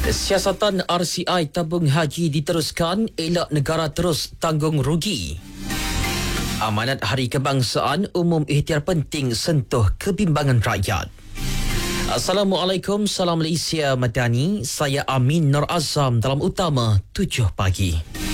Siasatan RCI tabung haji diteruskan, elak negara terus tanggung rugi. Amanat Hari Kebangsaan umum ikhtiar penting sentuh kebimbangan rakyat. Assalamualaikum, salam Malaysia Madani. Saya Amin Nur Azam dalam utama 7 pagi.